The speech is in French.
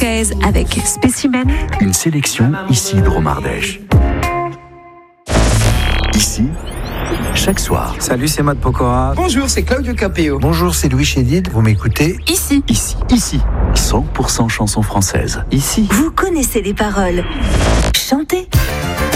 Marcaise avec Spécimen. Une sélection ici de Romardèche. Ici, chaque soir. Salut, c'est Matt Pokora. Bonjour, c'est Claudio Capéo. Bonjour, c'est Louis Chédid. Vous m'écoutez ? Ici. 100% chansons françaises. Ici. Vous connaissez les paroles. Chantez.